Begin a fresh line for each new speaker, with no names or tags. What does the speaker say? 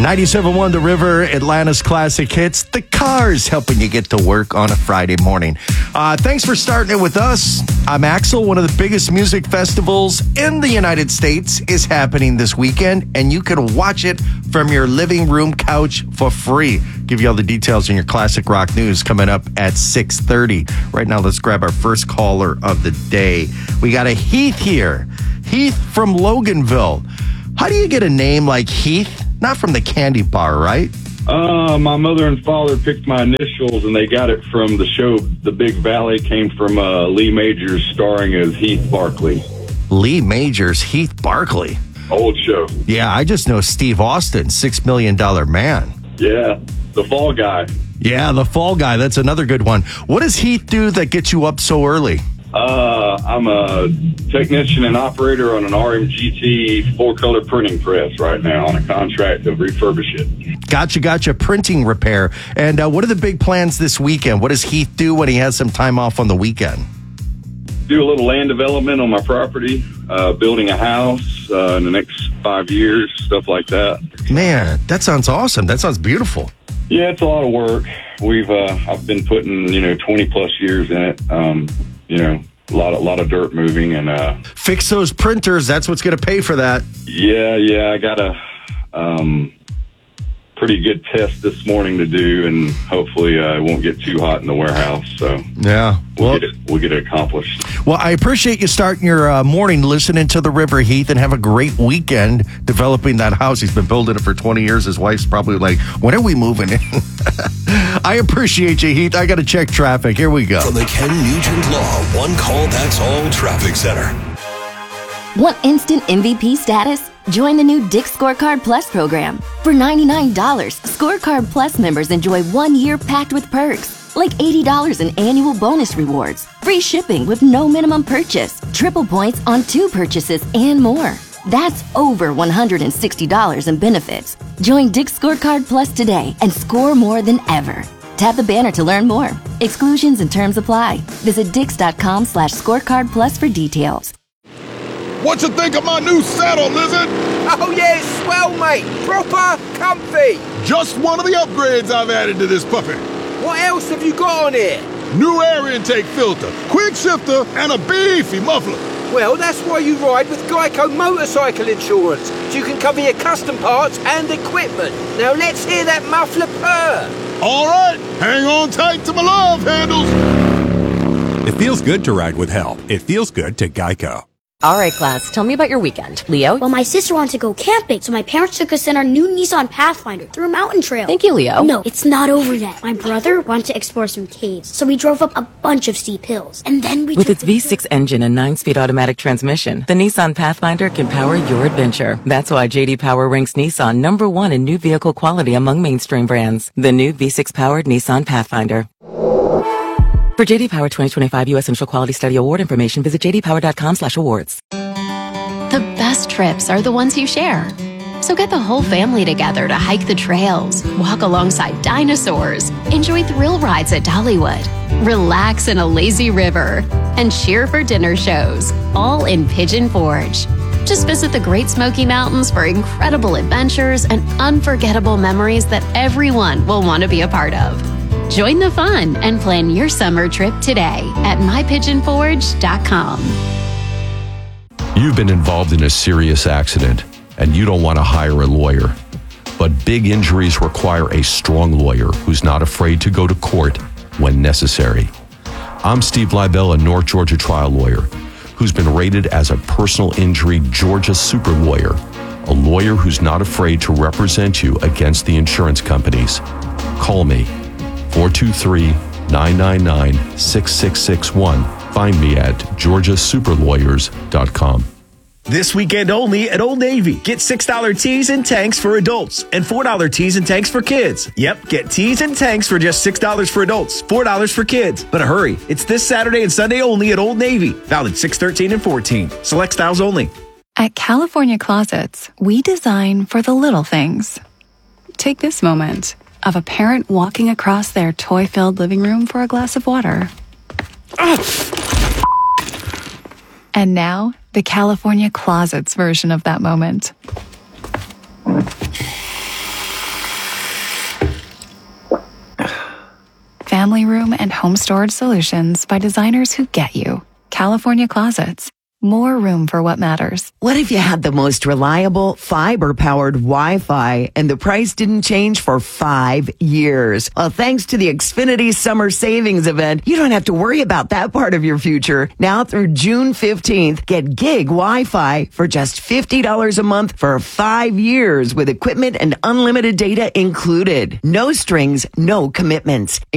97.1 The River, Atlanta's classic hits. The Cars helping you get to work on a Friday morning. Thanks for starting it with us. I'm Axel. One of the biggest music festivals in the United States is happening this weekend, and you can watch it from your living room couch for free. Give you all the details in your classic rock news coming up at 6:30. Right now, let's grab our first caller of the day. We got a Heath here. Heath from Loganville. How do you get a name like Heath? Not from the candy bar, right?
My mother and father picked my initials, and they got it from the show The Big Valley. Came from Lee Majors starring as Heath Barkley.
Lee Majors, Heath Barkley.
Old show.
Yeah, I just know Steve Austin, $6 Million Man.
Yeah, the Fall Guy.
Yeah, the Fall Guy. That's another good one. What does Heath do that gets you up so early?
I'm a technician and operator on an RMGT 4-color printing press right now on a contract to refurbish it.
Gotcha. Printing repair. And what are the big plans this weekend? What does Heath do when he has some time off on the weekend?
Do a little land development on my property, building a house in the next 5 years, stuff like that.
Man, that sounds awesome. That sounds beautiful.
Yeah, it's a lot of work. I've been putting 20 plus years in it. A lot of dirt moving and
fix those printers. That's what's going to pay for that.
Yeah. I got a pretty good test this morning to do, and hopefully it won't get too hot in the warehouse. So
yeah,
we'll get it accomplished.
Well, I appreciate you starting your morning listening to the River, Heath, and have a great weekend developing that house. He's been building it for 20 years. His wife's probably like, when are we moving in? I appreciate you, Heath. I got to check traffic. Here we go.
From the Ken Nugent Law One Call That's All Traffic Center.
Want instant MVP status? Join the new Dick's Scorecard Plus program. For $99, Scorecard Plus members enjoy 1 year packed with perks, like $80 in annual bonus rewards, free shipping with no minimum purchase, triple points on 2 purchases, and more. That's over $160 in benefits. Join Dick's Scorecard Plus today and score more than ever. Tap the banner to learn more. Exclusions and terms apply. Visit dix.com/scorecard plus for details.
What you think of my new saddle, Lizard?
Oh yeah, it's swell, mate. Proper comfy.
Just one of the upgrades I've added to this puppy.
What else have you got on here?
New air intake filter, quick shifter, and a beefy muffler.
Well, that's why you ride with Geico Motorcycle Insurance, so you can cover your custom parts and equipment. Now let's hear that muffler purr.
All right, hang on tight to my love handles.
It feels good to ride with help. It feels good to Geico.
All right, class, tell me about your weekend. Leo?
Well, my sister wanted to go camping, so my parents took us in our new Nissan Pathfinder through a mountain trail.
Thank you, Leo.
No, it's not over yet. My brother wanted to explore some caves, so we drove up a bunch of steep hills. And then we
With its V6 engine and 9-speed automatic transmission, the Nissan Pathfinder can power your adventure. That's why J.D. Power ranks Nissan #1 in new vehicle quality among mainstream brands. The new V6-powered Nissan Pathfinder. For J.D. Power 2025 U.S. Initial Quality Study Award information, visit jdpower.com/awards.
The best trips are the ones you share. So get the whole family together to hike the trails, walk alongside dinosaurs, enjoy thrill rides at Dollywood, relax in a lazy river, and cheer for dinner shows, all in Pigeon Forge. Just visit the Great Smoky Mountains for incredible adventures and unforgettable memories that everyone will want to be a part of. Join the fun and plan your summer trip today at mypigeonforge.com.
You've been involved in a serious accident and you don't want to hire a lawyer. But big injuries require a strong lawyer who's not afraid to go to court when necessary. I'm Steve Leibel, a North Georgia trial lawyer who's been rated as a personal injury Georgia super lawyer, a lawyer who's not afraid to represent you against the insurance companies. Call me. 423-999-6661. Find me at georgiasuperlawyers.com.
This weekend only at Old Navy. Get $6 tees and tanks for adults and $4 tees and tanks for kids. Yep, get tees and tanks for just $6 for adults, $4 for kids. But hurry, it's this Saturday and Sunday only at Old Navy. Valid 6/13 and 14. Select styles only.
At California Closets, we design for the little things. Take this moment of a parent walking across their toy-filled living room for a glass of water. And now, the California Closets version of that moment. family room and home storage solutions by designers who get you. California Closets. More room for what matters.
What if you had the most reliable fiber-powered Wi-Fi and the price didn't change for 5 years? Well, thanks to the Xfinity Summer Savings Event, you don't have to worry about that part of your future. Now through June 15th, get gig Wi-Fi for just $50 a month for 5 years with equipment and unlimited data included. No strings, no commitments.